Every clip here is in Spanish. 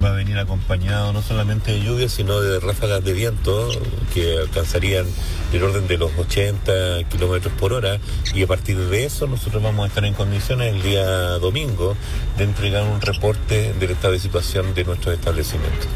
va a venir acompañado no solamente de lluvia, sino de ráfagas de viento que alcanzarían del orden de los 80 kilómetros por hora, y a partir de eso nosotros vamos a estar en condiciones el día domingo de entregar un reporte del estado de situación de nuestros establecimientos.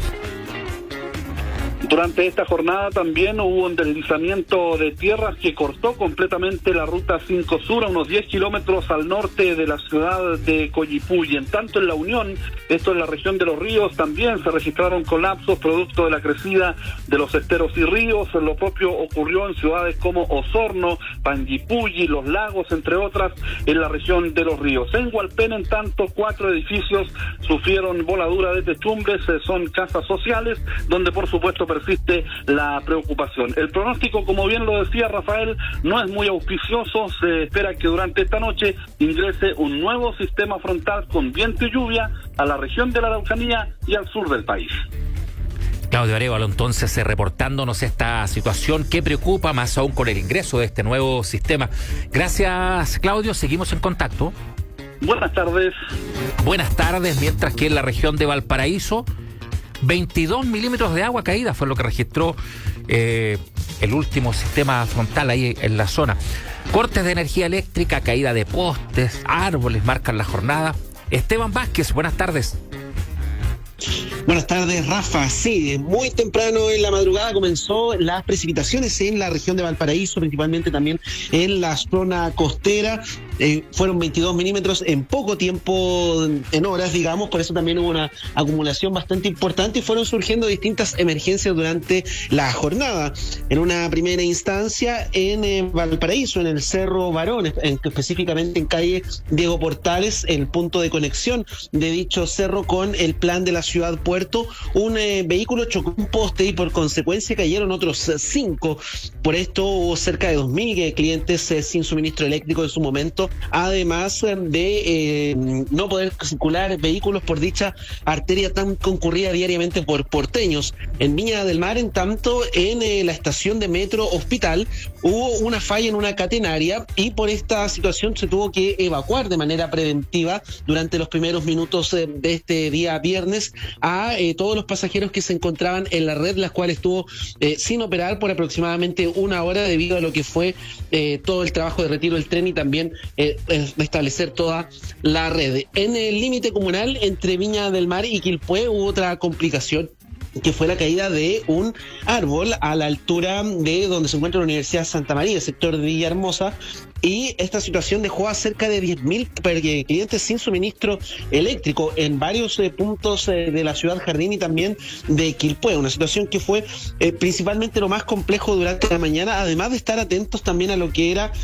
Durante esta jornada también hubo un deslizamiento de tierras que cortó completamente la ruta 5 Sur a unos 10 kilómetros al norte de la ciudad de Coyipulli. En tanto en La Unión, esto en la región de los ríos, también se registraron colapsos producto de la crecida de los esteros y ríos. Lo propio ocurrió en ciudades como Osorno, Panguipulli, Los Lagos, entre otras, en la región de los ríos. En Hualpén, en tanto, 4 edificios sufrieron voladura de techumbres, son casas sociales, donde por supuesto persiste la preocupación. El pronóstico, como bien lo decía Rafael, no es muy auspicioso. Se espera que durante esta noche ingrese un nuevo sistema frontal con viento y lluvia a la región de la Araucanía y al sur del país. Claudio Arévalo, entonces, reportándonos esta situación que preocupa más aún con el ingreso de este nuevo sistema. Gracias, Claudio. Seguimos en contacto. Buenas tardes. Buenas tardes, mientras que en la región de Valparaíso 22 milímetros de agua caída fue lo que registró el último sistema frontal ahí en la zona. Cortes de energía eléctrica, caída de postes, árboles marcan la jornada. Esteban Vázquez, buenas tardes. Buenas tardes, Rafa. Sí, muy temprano en la madrugada comenzó las precipitaciones en la región de Valparaíso, principalmente también en la zona costera. Fueron 22 milímetros en poco tiempo, en horas, digamos, por eso también hubo una acumulación bastante importante y fueron surgiendo distintas emergencias durante la jornada. En una primera instancia en Valparaíso, en el Cerro Barón, específicamente en calle Diego Portales, el punto de conexión de dicho cerro con el plan de la ciudad puerto, un vehículo chocó un poste y por consecuencia cayeron otros 5. Por esto hubo cerca de 2.000 clientes sin suministro eléctrico en su momento, además de no poder circular vehículos por dicha arteria tan concurrida diariamente por porteños. En Viña del Mar, en tanto, en la estación de metro Hospital hubo una falla en una catenaria y por esta situación se tuvo que evacuar de manera preventiva durante los primeros minutos de este día viernes a todos los pasajeros que se encontraban en la red, las cuales estuvo sin operar por aproximadamente una hora debido a lo que fue todo el trabajo de retiro del tren y también restablecer toda la red. En el límite comunal entre Viña del Mar y Quilpué hubo otra complicación, que fue la caída de un árbol a la altura de donde se encuentra la Universidad Santa María, el sector de Villahermosa, y esta situación dejó a cerca de 10.000 clientes sin suministro eléctrico en varios puntos de la ciudad Jardín y también de Quilpué, una situación que fue principalmente lo más complejo durante la mañana, además de estar atentos también a lo que era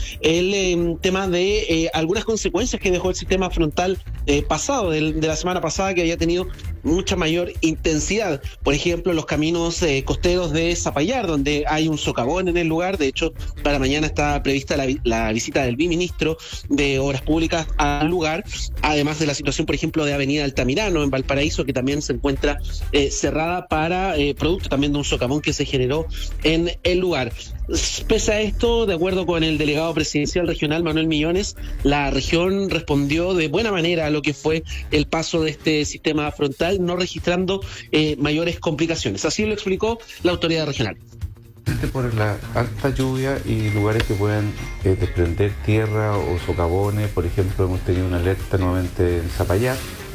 el tema de algunas consecuencias que dejó el sistema frontal pasado, de la semana pasada, que había tenido mucha mayor intensidad. Por ejemplo, los caminos costeros de Zapallar, donde hay un socavón en el lugar. De hecho, para mañana está prevista la visita del viceministro de Obras Públicas al lugar, además de la situación, por ejemplo, de Avenida Altamirano en Valparaíso, que también se encuentra cerrada para producto también de un socavón que se generó en el lugar. Pese a esto, de acuerdo con el delegado presidencial regional Manuel Millones, la región respondió de buena manera a lo que fue el paso de este sistema frontal, no registrando mayores complicaciones. Así lo explicó la autoridad regional. Por la alta lluvia y lugares que puedan desprender tierra o socavones. Por ejemplo, hemos tenido una alerta nuevamente en Zapallar,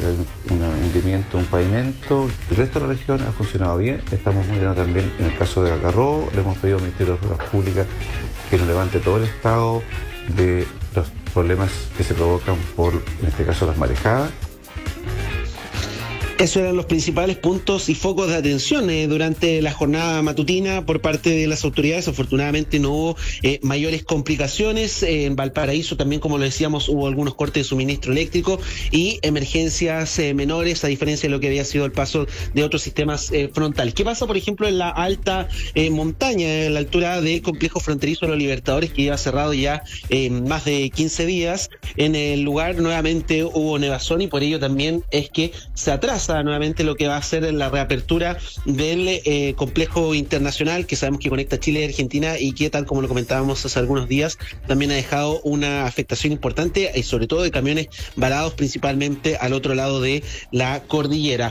un hundimiento, un pavimento. El resto de la región ha funcionado bien. Estamos muy bien también en el caso de Algarrobo. Le hemos pedido al Ministerio de Obras Públicas que nos levante todo el estado de los problemas que se provocan por, en este caso, las marejadas. Esos eran los principales puntos y focos de atención durante la jornada matutina por parte de las autoridades. Afortunadamente no hubo mayores complicaciones. En Valparaíso también, como lo decíamos, hubo algunos cortes de suministro eléctrico y emergencias menores, a diferencia de lo que había sido el paso de otros sistemas frontales. ¿Qué pasa, por ejemplo, en la alta montaña, en la altura del complejo fronterizo de los Libertadores, que lleva cerrado ya más de 15 días? En el lugar nuevamente hubo nevazón y por ello también es que se atrasa nuevamente lo que va a ser la reapertura del complejo internacional que sabemos que conecta Chile y Argentina y que, tal como lo comentábamos hace algunos días, también ha dejado una afectación importante y sobre todo de camiones varados principalmente al otro lado de la cordillera.